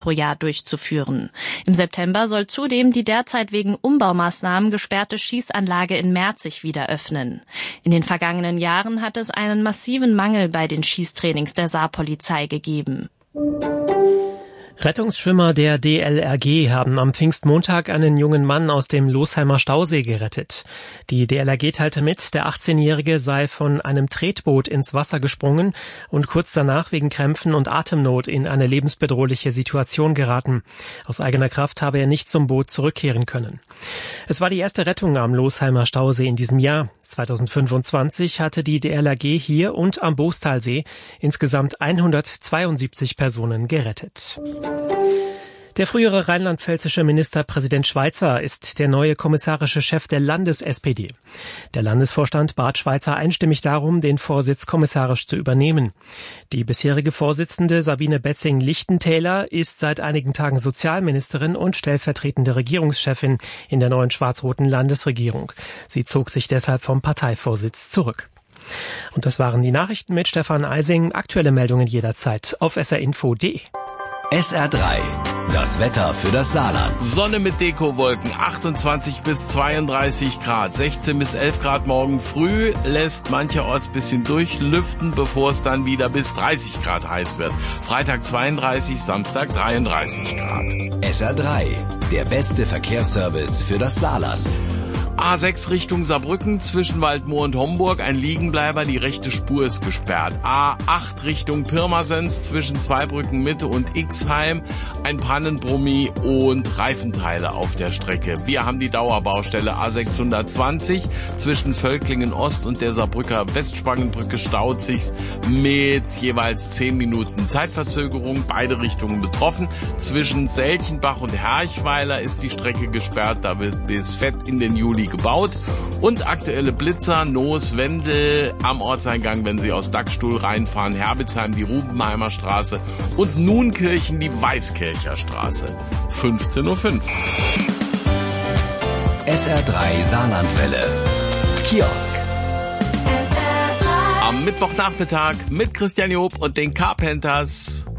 pro Jahr durchzuführen. Im September soll zudem die derzeit wegen Umbaumaßnahmen gesperrte Schießanlage in Merzig wieder öffnen. In den vergangenen Jahren hat es einen massiven Mangel bei den Schießtrainings der Saarpolizei gegeben. Rettungsschwimmer der DLRG haben am Pfingstmontag einen jungen Mann aus dem Losheimer Stausee gerettet. Die DLRG teilte mit, der 18-Jährige sei von einem Tretboot ins Wasser gesprungen und kurz danach wegen Krämpfen und Atemnot in eine lebensbedrohliche Situation geraten. Aus eigener Kraft habe er nicht zum Boot zurückkehren können. Es war die erste Rettung am Losheimer Stausee in diesem Jahr. 2025 hatte die DLRG hier und am Boostalsee insgesamt 172 Personen gerettet. Der frühere rheinland-pfälzische Ministerpräsident Schweizer ist der neue kommissarische Chef der Landes-SPD. Der Landesvorstand bat Schweizer einstimmig darum, den Vorsitz kommissarisch zu übernehmen. Die bisherige Vorsitzende Sabine Betzing-Lichtentäler ist seit einigen Tagen Sozialministerin und stellvertretende Regierungschefin in der neuen schwarz-roten Landesregierung. Sie zog sich deshalb vom Parteivorsitz zurück. Und das waren die Nachrichten mit Stefan Eising. Aktuelle Meldungen jederzeit auf srinfo.de. SR3, das Wetter für das Saarland. Sonne mit Dekowolken, 28 bis 32 Grad, 16 bis 11 Grad morgen früh, lässt mancherorts bisschen durchlüften, bevor es dann wieder bis 30 Grad heiß wird. Freitag 32, Samstag 33 Grad. SR3, der beste Verkehrsservice für das Saarland. A6 Richtung Saarbrücken, zwischen Waldmoor und Homburg, ein Liegenbleiber, die rechte Spur ist gesperrt. A8 Richtung Pirmasens, zwischen Zweibrücken Mitte und Ixheim, ein Pannenbrummi und Reifenteile auf der Strecke. Wir haben die Dauerbaustelle A620, zwischen Völklingen Ost und der Saarbrücker Westspangenbrücke staut sich's mit jeweils 10 Minuten Zeitverzögerung, beide Richtungen betroffen. Zwischen Selchenbach und Herchweiler ist die Strecke gesperrt, da wird bis fett in den Juli gebaut. Und aktuelle Blitzer, Noos, Wendel am Ortseingang, wenn Sie aus Dackstuhl reinfahren, Herbitzheim die Rubenheimer Straße und Nunkirchen die Weißkircher Straße. 15:05 Uhr. SR3 Saarlandwelle. Kiosk. Am Mittwochnachmittag mit Christian Job und den Carpenters.